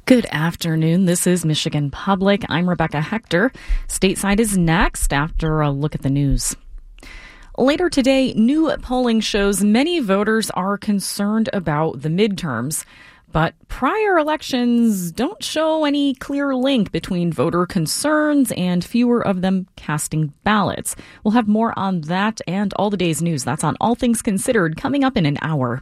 Good afternoon. This is Michigan Public. I'm Rebecca Hector. Stateside is next after a look at the news. Later today, new polling shows many voters are concerned about the midterms, but prior elections don't show any clear link between voter concerns and fewer of them casting ballots. We'll have more on that and all the day's news. That's on All Things Considered coming up in an hour.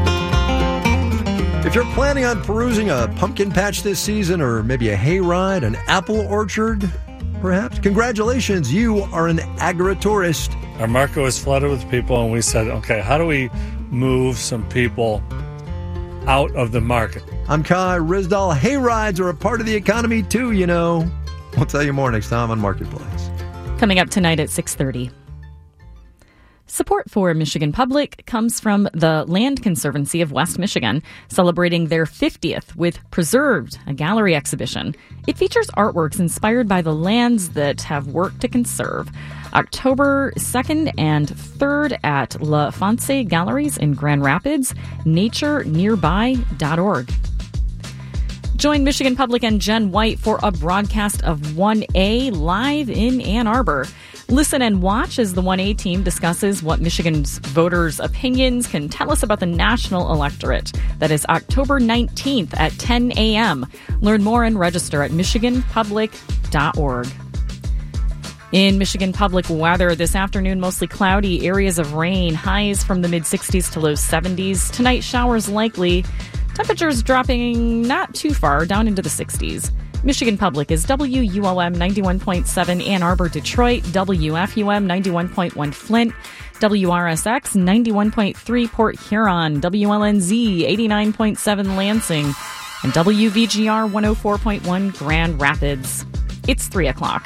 If you're planning on perusing a pumpkin patch this season, or maybe a hayride, an apple orchard, perhaps, congratulations, you are an agri-tourist. Our market was flooded with people, and we said, okay, how do we move some people out of the market? I'm Kai Rizdal. Hayrides are a part of the economy, too, you know. We'll tell you more next time on Marketplace. Coming up tonight at 6:30. Support for Michigan Public comes from the Land Conservancy of West Michigan, celebrating their 50th with Preserved, a gallery exhibition. It features artworks inspired by the lands that have worked to conserve. October 2nd and 3rd at La Fonce Galleries in Grand Rapids, naturenearby.org. Join Michigan Public and Jen White for a broadcast of 1A live in Ann Arbor. Listen and watch as the 1A team discusses what Michigan's voters' opinions can tell us about the national electorate. That is October 19th at 10 a.m. Learn more and register at michiganpublic.org. In Michigan Public weather, this afternoon, mostly cloudy, areas of rain, highs from the mid-60s to low 70s. Tonight, showers likely. Temperatures dropping not too far, down into the 60s. Michigan Public is WUOM 91.7 Ann Arbor, Detroit, WFUM 91.1 Flint, WRSX 91.3 Port Huron, WLNZ 89.7 Lansing, and WVGR 104.1 Grand Rapids. It's 3 o'clock.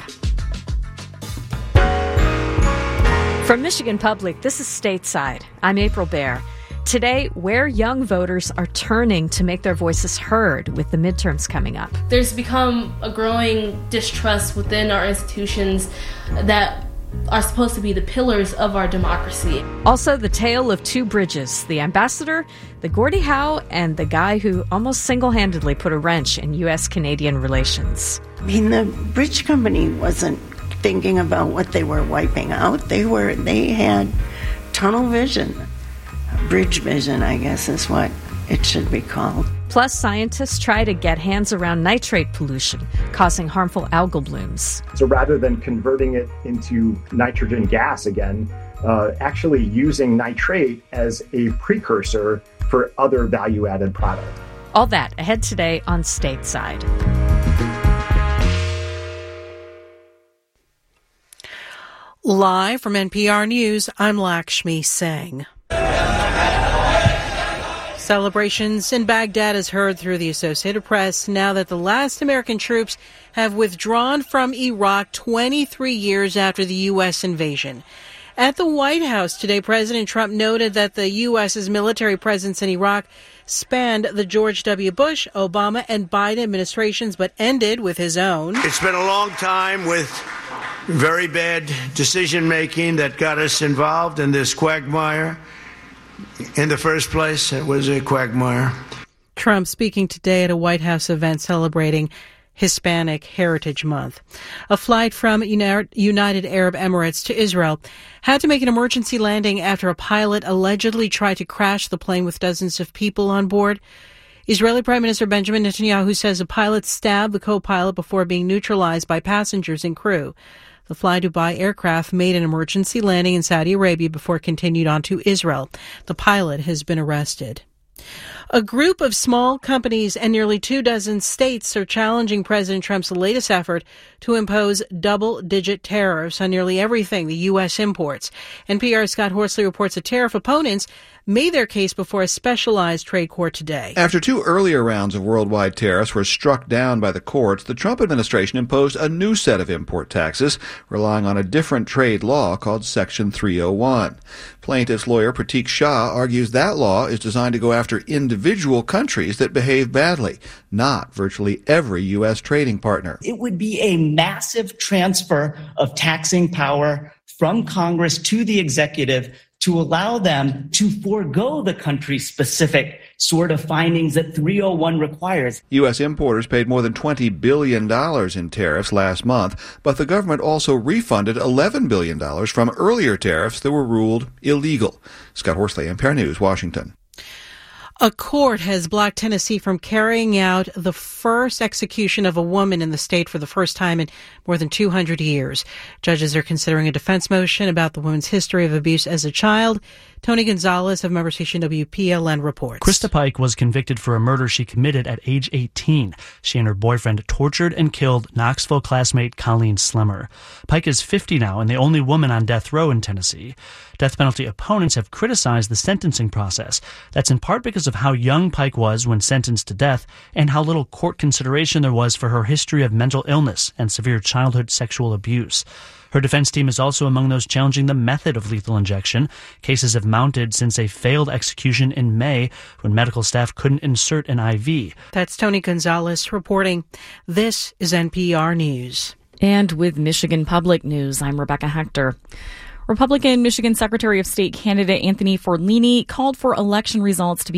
From Michigan Public, this is Stateside. I'm April Baer. Today, where young voters are turning to make their voices heard with the midterms coming up. There's become a growing distrust within our institutions that are supposed to be the pillars of our democracy. Also, the tale of two bridges, the ambassador, the Gordie Howe, and the guy who almost single-handedly put a wrench in U.S.-Canadian relations. I mean, the bridge company wasn't thinking about what they were wiping out. They had tunnel vision. Bridge vision, I guess, is what it should be called. Plus, scientists try to get hands around nitrate pollution, causing harmful algal blooms. So rather than converting it into nitrogen gas again, actually using nitrate as a precursor for other value-added products. All that ahead today on Stateside. Live from NPR News, I'm Lakshmi Singh. Celebrations in Baghdad is heard through the Associated Press now that the last American troops have withdrawn from Iraq 23 years after the U.S. invasion. At the White House today, President Trump noted that the U.S.'s military presence in Iraq spanned the George W. Bush, Obama, and Biden administrations, but ended with his own. It's been a long time with very bad decision-making that got us involved in this quagmire. In the first place, it was a quagmire. Trump speaking today at a White House event celebrating Hispanic Heritage Month. A flight from United Arab Emirates to Israel had to make an emergency landing after a pilot allegedly tried to crash the plane with dozens of people on board. Israeli Prime Minister Benjamin Netanyahu says a pilot stabbed the co-pilot before being neutralized by passengers and crew. The Fly Dubai aircraft made an emergency landing in Saudi Arabia before it continued on to Israel. The pilot has been arrested. A group of small companies and nearly 24 states are challenging President Trump's latest effort to impose double-digit tariffs on nearly everything the U.S. imports. NPR's Scott Horsley reports that tariff opponents made their case before a specialized trade court today. After two earlier rounds of worldwide tariffs were struck down by the courts, the Trump administration imposed a new set of import taxes, relying on a different trade law called Section 301. Plaintiff's lawyer Pratik Shah argues that law is designed to go after individual countries that behave badly, not virtually every U.S. trading partner. It would be a massive transfer of taxing power from Congress to the executive to allow them to forego the country-specific sort of findings that 301 requires. U.S. importers paid more than $20 billion in tariffs last month, but the government also refunded $11 billion from earlier tariffs that were ruled illegal. Scott Horsley, NPR News, Washington. A court has blocked Tennessee from carrying out the first execution of a woman in the state for the first time in more than 200 years. Judges are considering a defense motion about the woman's history of abuse as a child. Tony Gonzalez of member station WPLN reports. Krista Pike was convicted for a murder she committed at age 18. She and her boyfriend tortured and killed Knoxville classmate Colleen Slemmer. Pike is 50 now and the only woman on death row in Tennessee. Death penalty opponents have criticized the sentencing process. That's in part because of how young Pike was when sentenced to death and how little court consideration there was for her history of mental illness and severe childhood sexual abuse. Her defense team is also among those challenging the method of lethal injection. Cases have mounted since a failed execution in May when medical staff couldn't insert an IV. That's Tony Gonzalez reporting. This is NPR News. And with Michigan Public News, I'm Rebecca Hector. Republican Michigan Secretary of State candidate Anthony Forlini called for election results to be